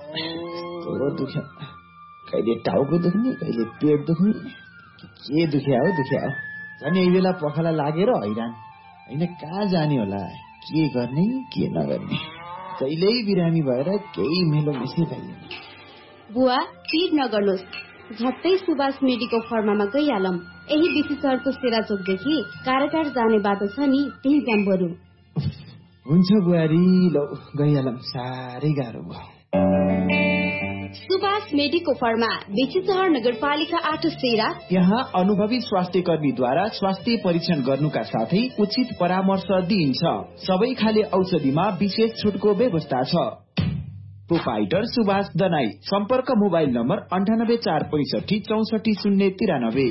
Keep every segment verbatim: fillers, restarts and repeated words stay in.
कस्तो दुख्यो, कहिले टाउको दुख्ने, कहिले पेट दुख्ने, के दुख्या हो दुख्या हो। झन् यही बेला पखाला लागेर हैरान, होइन कहाँ जाने होला, के गर्ने के नगर्ने। कहिल्यै बिरामी भएर केही मेलो मिस्ने पाइँदैन। बुवा चिज नगर्नुहोस्, झट्टै सुभाष मेडिकल फर्मामा गइहालौँ। यही बिसी सहरको सेरा चोकदेखि काराटार जाने बाटो छ नि, त्यही जाम बरु। हुन्छ बुहारी, लौ गइहालौँ, साह्रै गाह्रो भयो। सुभाष मेडिकल फर्मा, बेसी सहर नगरपालिका आठ सेरा। यहाँ अनुभवी स्वास्थ्य कर्मीद्वारा स्वास्थ्य परीक्षण गर्नुका साथै उचित परामर्श दिइन्छ। सबै खाले औषधिमा विशेष छुटको व्यवस्था छ। प्रोपाइटर सुभाष दनाई। सम्पर्क मोबाइल नम्बर अन्ठानब्बे चार पैसठी चौसठी शून्य तिरानब्बे।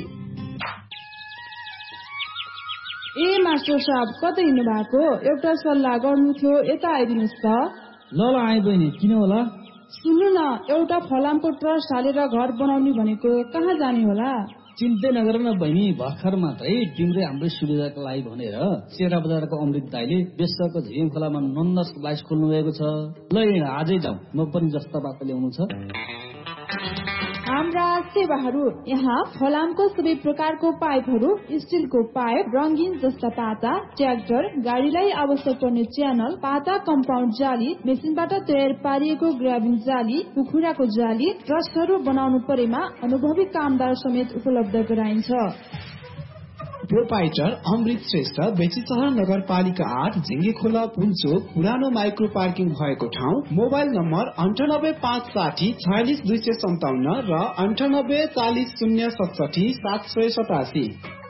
ए मास्टर साहब, कतै हिँड्नु भएको? एउटा सल्लाह गर्नु थियो, यता आइदिनुहोस् त। ल ल आए बहिनी, किन होला? सुन्नु न, एउटा फलामको ट्रस्ट हालेर घर बनाउने भनेको, कहाँ जाने होला? चिन्तै नगर न बहिनी, भर्खर मात्रै तिम्रै हाम्रै सुविधाको लागि भनेर सेरा बजारको अमृत दाइले बेसको झिम खोलामा नन्दा स्लाइस खोल्नु भएको छ। ल आजै जाउँ, म पनि जस्ता बाटो ल्याउनु छ। हाम्रा सेवाहरू यहाँ फलामको सबै प्रकारको पाइपहरू, स्टिलको पाइप, रंगीन जस्ता पाता, ट्र्याक्टर, गाडीलाई आवश्यक पर्ने च्यानल, पाता कम्पाउन्ड जाली, मेसिनबाट तयार पारिएको ग्राबिङ जाली, कुखुराको जाली, ट्रस्टहरू बनाउनु परेमा अनुभवी कामदार समेत उपलब्ध गराइन्छ। प्रोपाइटर अमृत श्रेष्ठ, बेची सहर नगरपालिका आठ, झिङ्गे खोला पुलचोक, पुरानो माइक्रो पार्किङ भएको ठाउँ। मोबाइल नम्बर अन्ठानब्बे पाँच साठी छयालिस दुई सय सन्ताउन्न र अन्ठानब्बे चालिस शून्य सतसठी सात सय सतासी।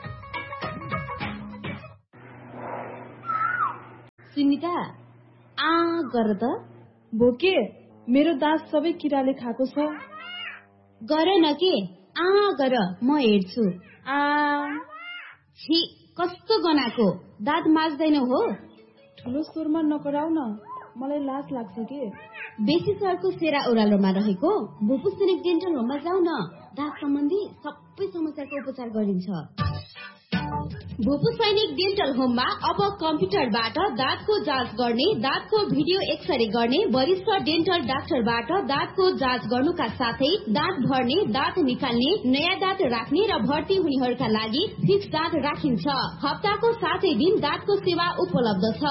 सुनिता, आ गर त। बोके, मेरो दाँत सबै किराले खाएको छ। गर न के, आ गर, म हेर्छु। आ छी, कस्तो गनाको, दाँत माझ्दैन हो? ठुलो स्वरमा नकराउ न, मलाई लाज लाग्छ के। बेसी सहरको सेरा ओह्रालोमा रहेको भूपू सैनिक डेन्टल होममा जाऊ न, दाँत सम्बन्धी सबै समस्याको उपचार गरिन्छ। भूपू सैनिक डेन्टल होममा अब कम्प्युटरबाट दाँतको जाँच गर्ने, दाँतको भिडियो एक्सरे गर्ने, वरिष्ठ डेन्टल डाक्टरबाट दाँतको जाँच गर्नुका साथै दाँत भर्ने, दाँत निकाल्ने, नयाँ दाँत राख्ने र भर्ती हुनेहरूका लागि फिक्स दाँत राखिन्छ। हप्ताको सातै दिन दाँतको सेवा उपलब्ध छ।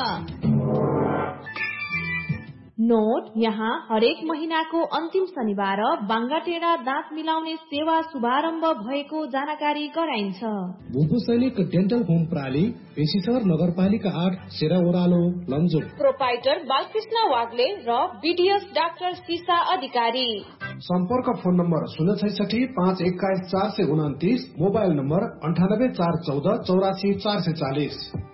नोट, यहाँ हरेक महिनाको अन्तिम शनिबार बाङ्गाटेडा दाँत मिलाउने सेवा शुभारम्भ भएको जानकारी गराइन्छ। भूपू सैनिक डेन्टल होम प्राली, बेसी सहर नगरपालिका आठ, सेरा ओह्रालो, लमजुङ। प्रोपाइटर बालकृष्ण वाग्ले र बीडीएस डाक्टर सीसा अधिकारी। सम्पर्क फोन नम्बर शून्य छैसठी पाँच एक्काइस चार सय उन्तिस, मोबाइल नम्बर अन्ठानब्बे चार चौध चौरासी चार सय चालिस।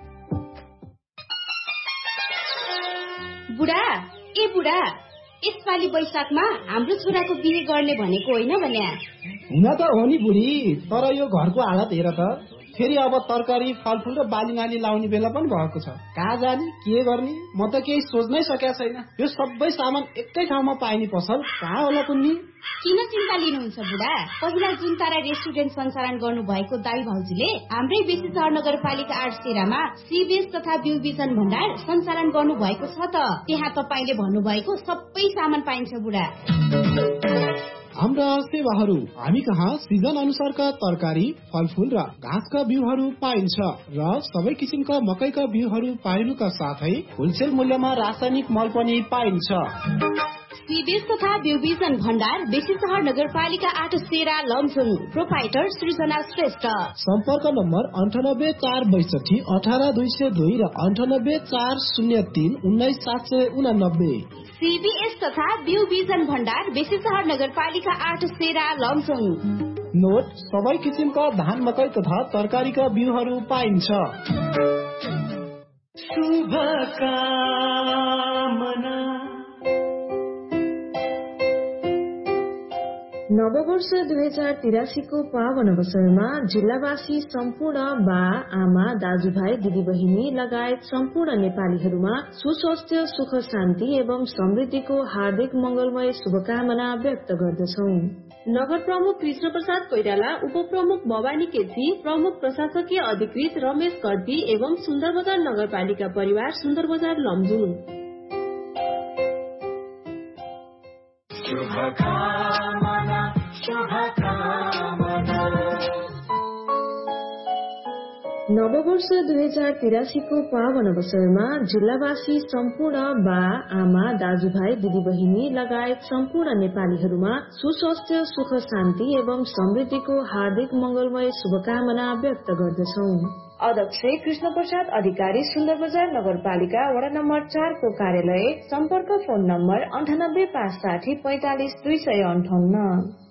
बुढा ए बुढा, यसपालि वैशाखमा हाम्रो छोराको बिहे गर्ने भनेको होइन भने? हुन त हो नि बुढी, तर यो घरको हालत हेर त, फेरि अब तरकारी फलफुल र बाली नाली लाउने बेला पनि भएको छ। कहाँ जाने, के गर्ने, म त केही सोच्नै सकेको छैन। यो सबै सामान एकै ठाउँमा पाइने पसल कहाँ होला कुन्नी? किन चिन्ता लिनुहुन्छ बुढा? पहिला जुन तारा रेस्टुरेन्ट सञ्चालन गर्नु भएको दाई भाउजूले हाम्रै बेसी सहर नगरपालिका आठ सेरामा सीबीएस तथा बिउ बिजन भण्डार सञ्चालन गर्नु भएको छ त। त्यहाँ तपाईँले भन्नुभएको सबै सामान पाइन्छ बुढा। हाम्रा सेवाहरू, हामी कहाँ सिजन अनुसारका तरकारी, फलफुल र घाँसका बिउहरू पाइन्छ र सबै किसिमका मकैका बिउहरू पाइनुका साथै होलसेल मूल्यमा रासायनिक मल पनि पाइन्छ। सीबीएस तथा बिउ बिजन भण्डार, बेसी सहर नगरपालिका आठ सेरा लमजुङ। प्रोपाइटर सृजना श्रेष्ठ। सम्पर्क नम्बर अन्ठानब्बे चार बैसठी अठार दुई सय दुई र अन्ठानब्बे चार शून्य तीन उन्नाइस सात सय उनानब्बे। सीबीएस तथा बिउ बिजन भण्डार, बेसी सहर नगरपालिका आठ सेरा लमजुङ। नोट, सबै किसिमका धान मकै तथा तरकारीका बिउहरू पाइन्छ। शुभकामना। नववर्ष दुई हजार तिरासीको पावन अवसरमा जिल्लावासी सम्पूर्ण बा आमा दाजुभाइ दिदीबहिनी लगायत सम्पूर्ण नेपालीहरूमा सुस्वास्थ्य, सुख शान्ति एवं समृद्धिको हार्दिक मंगलमय शुभकामना व्यक्त गर्दछौ। नगर प्रमुख कृष्ण प्रसाद कोइराला, उप प्रमुख भवानी केसी, प्रमुख प्रशासकीय अधिकृत रमेश कर्ती एवं सुन्दर बजार नगरपालिका परिवार सुन्दर बजार लमजुङ। शुभकामना शुभकामना। नववर्ष दुई हजार तिरासीको पावन अवसरमा जिल्लावासी सम्पूर्ण बा आमा दाजुभाइ दिदीबहिनी लगायत सम्पूर्ण नेपालीहरूमा सुस्वास्थ्य सुख शान्ति एवं समृद्धिको हार्दिक मंगलमय शुभकामना व्यक्त गर्दछौ। अध्यक्ष कृष्ण प्रसाद अधिकारी सुन्दर बजार नगरपालिका वडा नम्बर चारको कार्यालय। सम्पर्क फोन नम्बर अन्ठानब्बे पाँच साठी पैंतालिस दुई सय अन्ठाउन्न।